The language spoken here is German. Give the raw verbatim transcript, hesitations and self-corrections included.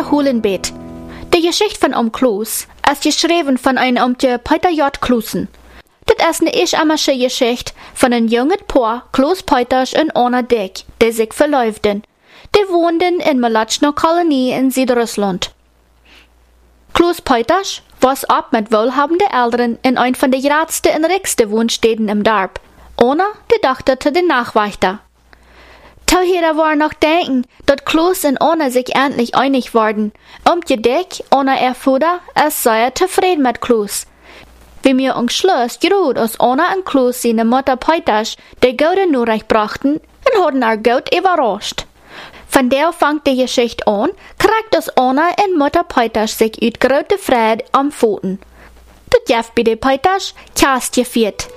de Hulenbeet. De Geschichte van Om Kloos is geschreven van een omtje Peter J. Kloosen. Dit is een isch-amersche Geschichte van een jonge paar, Kloos Peters en Anna Dick, die zich verloofden. Die woonden in Malatschner Kolonie in Südrussland. Kloos Peters was op met wohlhabende Eltern in een van de grootste en rijkste woonsteden im Dorp. Anna, die dachte te de Nachwächter. Tauhera war noch denken, dat Kloos en Anna sich endlich einig worden. Omtje Dick, Anna erfuhr, es sei er tevreden mit Kloos. Wie mir umschloss, gerut aus Anna en Kloos seine Mutter Peters, die Goude Nachricht brachten, en hadden haar Goud überrascht. Von der fangt die Geschichte an, kriegt aus Anna en Mutter Peters sich uit grote Freude am Pfoten. Dat jef bei de Peters Kerst geviert.